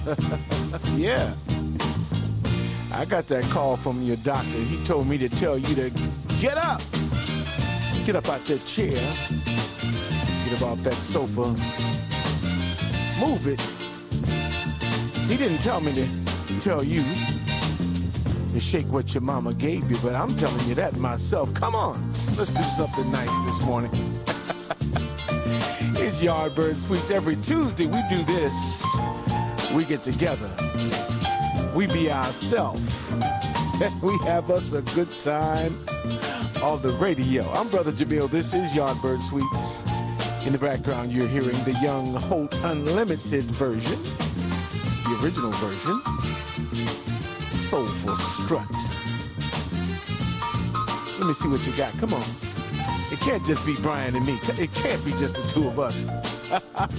Yeah. I got that call from your doctor. He told me to tell you to get up. Get up out that chair. Get up off that sofa. Move it. He didn't tell me to tell you to shake what your mama gave you, but I'm telling you that myself. Come on, let's do something nice this morning. It's Yardbird Sweets. Every Tuesday we do this. We get together. We be ourselves. And we have us a good time on the radio. I'm Brother Jamil. This is Yardbird Sweets. In the background, you're hearing the Young Holt Unlimited version. The original version. Soulful Strut. Let me see what you got. Come on. It can't just be Brian and me. It can't be just the two of us.